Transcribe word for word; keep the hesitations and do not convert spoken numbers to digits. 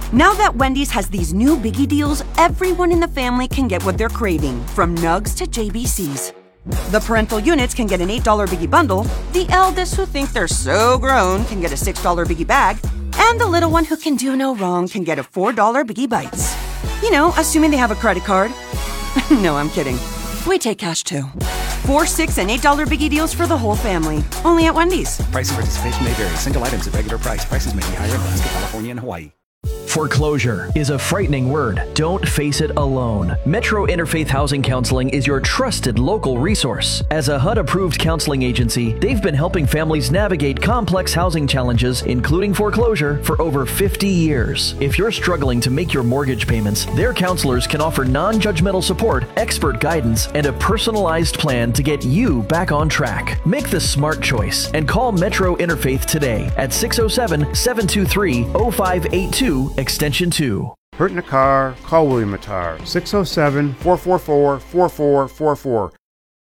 Now that Wendy's has these new biggie deals, everyone in the family can get what they're craving, from nugs to J B Cs. The parental units can get an eight dollar biggie bundle, the eldest who think they're so grown can get a six dollar biggie bag, and the little one who can do no wrong can get a four dollar biggie bites. You know, assuming they have a credit card. No, I'm kidding. We take cash too. Four, six, and eight dollar biggie deals for the whole family. Only at Wendy's. Price and participation may vary. Single items at regular price. Prices may be higher in Alaska, California, and Hawaii. Foreclosure is a frightening word. Don't face it alone. Metro Interfaith Housing Counseling is your trusted local resource. As a H U D-approved counseling agency, they've been helping families navigate complex housing challenges, including foreclosure, for over fifty years. If you're struggling to make your mortgage payments, their counselors can offer non-judgmental support, expert guidance, and a personalized plan to get you back on track. Make the smart choice and call Metro Interfaith today at six oh seven, seven two three, oh five eight two, extension two. Hurt in a car? Call William Attar, six oh seven, four four four, four four four four.